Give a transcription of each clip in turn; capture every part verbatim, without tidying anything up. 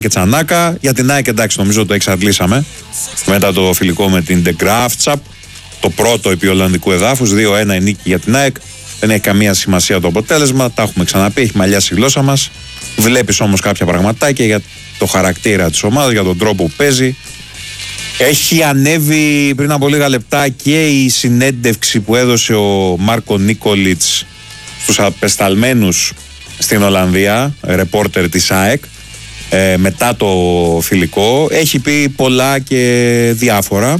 και Τσανάκα. Για την ΑΕΚ, εντάξει, νομίζω το εξαντλήσαμε μετά το φιλικό με την De Graafschap, το πρώτο επί Ολλανδικού εδάφους. δύο ένα η νίκη για την ΑΕΚ. Δεν έχει καμία σημασία το αποτέλεσμα, τα έχουμε ξαναπεί, έχει μαλλιάσει η γλώσσα μας. Βλέπεις όμως κάποια πραγματάκια για το χαρακτήρα της ομάδας, για τον τρόπο που παίζει. Έχει ανέβει πριν από λίγα λεπτά και η συνέντευξη που έδωσε ο Μάρκο Νίκολιτς στους απεσταλμένους στην Ολλανδία, ρεπόρτερ της ΑΕΚ, ε, μετά το φιλικό. Έχει πει πολλά και διάφορα.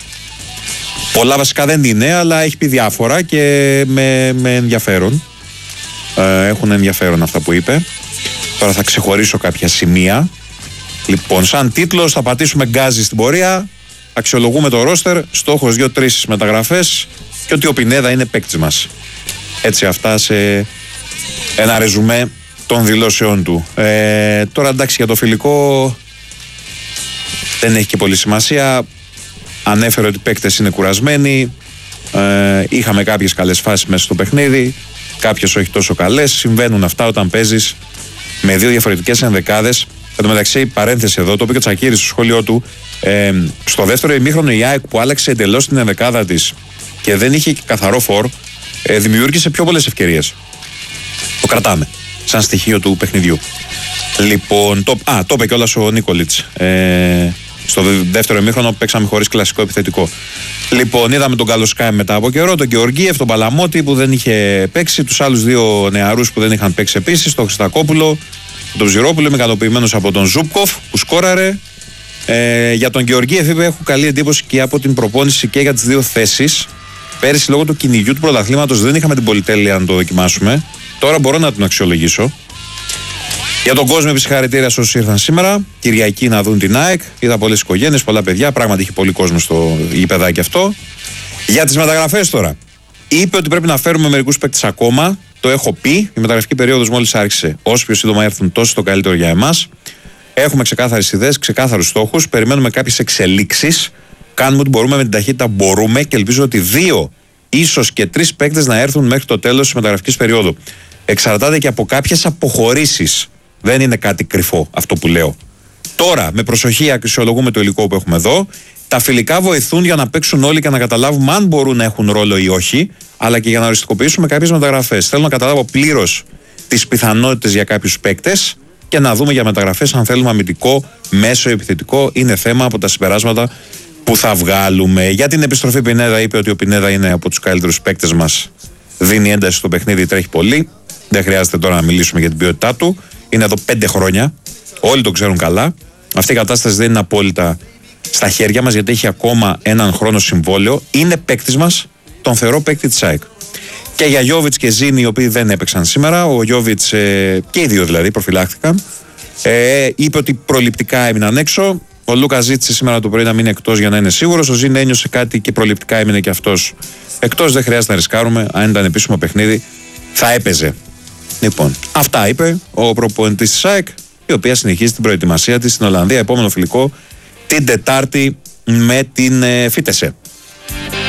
Πολλά βασικά δεν είναι, αλλά έχει πει διάφορα και με, με ενδιαφέρον. Ε, έχουν ενδιαφέρον αυτά που είπε. Τώρα θα ξεχωρίσω κάποια σημεία. Λοιπόν, σαν τίτλος θα πατήσουμε γκάζι στην πορεία. Αξιολογούμε το ρόστερ. Στόχος δύο-τρεις μεταγραφές. Και ότι ο Πινέδα είναι παίκτης μας. Έτσι, αυτά σε ένα ρεζουμέ των δηλώσεών του. Ε, τώρα εντάξει, για το φιλικό δεν έχει και πολύ σημασία. Ανέφερε ότι οι παίκτες είναι κουρασμένοι. Ε, είχαμε κάποιες καλές φάσεις μέσα στο παιχνίδι. Κάποιες όχι τόσο καλές. Συμβαίνουν αυτά όταν παίζεις με δύο διαφορετικές ενδεκάδες. Εν τω μεταξύ, παρένθεση εδώ, το είπε και ο Τσακίρης στο σχόλιο του. Ε, στο δεύτερο ημίχρονο η ΑΕΚ που άλλαξε εντελώς την ενδεκάδα της και δεν είχε και καθαρό φορ, ε, δημιούργησε πιο πολλές ευκαιρίες. Το κρατάμε σαν στοιχείο του παιχνιδιού. Λοιπόν, το, α, το είπε κιόλας ο Νίκολιτς. Ε, στο δεύτερο ημίχρονο παίξαμε χωρίς κλασικό επιθετικό. Λοιπόν, είδαμε τον Καλοσκάι μετά από καιρό, τον Γεωργίευ, τον Παλαμότη που δεν είχε παίξει, τους άλλους δύο νεαρούς που δεν είχαν παίξει επίσης, τον Χριστακόπουλο, τον Ζηρόπουλο. Είμαι ικανοποιημένος από τον Ζούπκοφ που σκόραρε. Ε, για τον Γεωργίευ είπε: έχω καλή εντύπωση και από την προπόνηση και για τις δύο θέσεις. Πέρυσι λόγω του κυνηγιού του πρωταθλήματος δεν είχαμε την πολυτέλεια να το δοκιμάσουμε. Τώρα μπορώ να τον αξιολογήσω. Για τον κόσμο, συγχαρητήρια σε όσους ήρθαν σήμερα. Κυριακή να δουν την ΑΕΚ. Είδα πολλές οικογένειες, πολλά παιδιά. Πράγματι είχε πολύ κόσμο στο γηπεδάκι αυτό. Για τις μεταγραφές τώρα. Είπε ότι πρέπει να φέρουμε μερικούς παίκτες ακόμα. Το έχω πει. Η μεταγραφική περίοδος μόλις άρχισε. Όσο πιο σύντομα έρθουν, τόσο το καλύτερο για εμάς. Έχουμε ξεκάθαρες ιδέες, ξεκάθαρους στόχους. Περιμένουμε κάποιες εξελίξεις. Κάνουμε ό,τι μπορούμε με την ταχύτητα που μπορούμε και ελπίζω ότι δύο, ίσως και τρεις παίκτες να έρθουν μέχρι το τέλος της μεταγραφικής περίοδου. Εξαρτάται και από κάποιες αποχωρήσεις. Δεν είναι κάτι κρυφό αυτό που λέω. Τώρα, με προσοχή αξιολογούμε το υλικό που έχουμε εδώ. Τα φιλικά βοηθούν για να παίξουν όλοι και να καταλάβουμε αν μπορούν να έχουν ρόλο ή όχι, αλλά και για να οριστικοποιήσουμε κάποιες μεταγραφές. Θέλω να καταλάβω πλήρως τις πιθανότητες για κάποιους παίκτες και να δούμε για μεταγραφές αν θέλουμε αμυντικό, μέσο, επιθετικό. Είναι θέμα από τα συμπεράσματα που θα βγάλουμε. Για την επιστροφή Πινέδα, είπε ότι ο Πινέδα είναι από τους καλύτερους παίκτες μας. Δίνει ένταση στο παιχνίδι, τρέχει πολύ. Δεν χρειάζεται τώρα να μιλήσουμε για την ποιότητά του. Είναι εδώ πέντε χρόνια. Όλοι το ξέρουν καλά. Αυτή η κατάσταση δεν είναι απόλυτα στα χέρια μας γιατί έχει ακόμα έναν χρόνο συμβόλαιο. Είναι παίκτης μας, τον θεωρώ παίκτη της ΑΕΚ. Και για Γιόβιτς και Ζήνη, οι οποίοι δεν έπαιξαν σήμερα. Ο Γιόβιτς ε, και οι δύο δηλαδή προφυλάχθηκαν. Ε, είπε ότι προληπτικά έμειναν έξω. Ο Λούκα ζήτησε σήμερα το πρωί να μείνει εκτός για να είναι σίγουρος. Ο Ζήνη ένιωσε κάτι και προληπτικά έμεινε και αυτός εκτός. Δεν χρειάζεται να ρισκάρουμε. Αν ήταν επίσημο παιχνίδι, θα έπαιζε. Λοιπόν, αυτά είπε ο προπονητής της ΑΕΚ, η οποία συνεχίζει την προετοιμασία της στην Ολλανδία. Επόμενο φιλικό την Τετάρτη με την ε, Φίτεσε.